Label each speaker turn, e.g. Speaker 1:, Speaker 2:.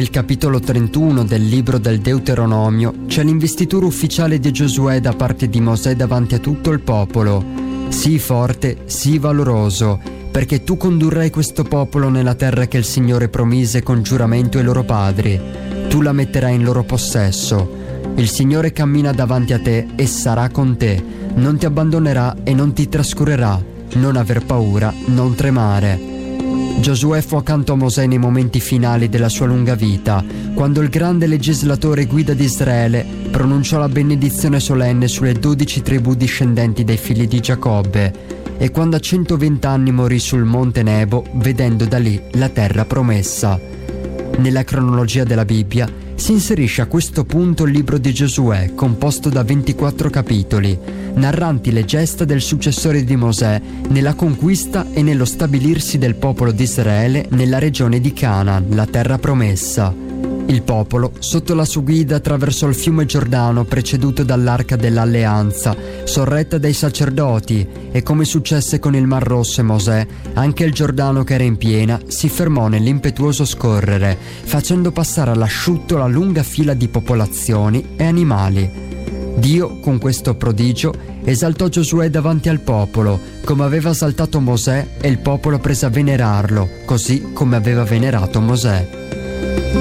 Speaker 1: Nel capitolo 31 del libro del Deuteronomio c'è l'investitura ufficiale di Giosuè da parte di Mosè davanti a tutto il popolo. Sii forte, sii valoroso, perché tu condurrai questo popolo nella terra che il Signore promise con giuramento ai loro padri. Tu la metterai in loro possesso. Il Signore cammina davanti a te e sarà con te. Non ti abbandonerà e non ti trascurerà. Non aver paura, non tremare. Giosuè fu accanto a Mosè nei momenti finali della sua lunga vita, quando il grande legislatore guida di Israele pronunciò la benedizione solenne sulle 12 tribù discendenti dei figli di Giacobbe, e quando a 120 anni morì sul monte Nebo, vedendo da lì la terra promessa. Nella cronologia della Bibbia si inserisce a questo punto il libro di Giosuè, composto da 24 capitoli, narranti le gesta del successore di Mosè nella conquista e nello stabilirsi del popolo di Israele nella regione di Canaan, la terra promessa. Il popolo, sotto la sua guida, attraversò il fiume Giordano preceduto dall'Arca dell'Alleanza, sorretta dai sacerdoti, e come successe con il Mar Rosso e Mosè, anche il Giordano, che era in piena, si fermò nell'impetuoso scorrere, facendo passare all'asciutto la lunga fila di popolazioni e animali. Dio, con questo prodigio, esaltò Giosuè davanti al popolo, come aveva esaltato Mosè, e il popolo prese a venerarlo, così come aveva venerato Mosè.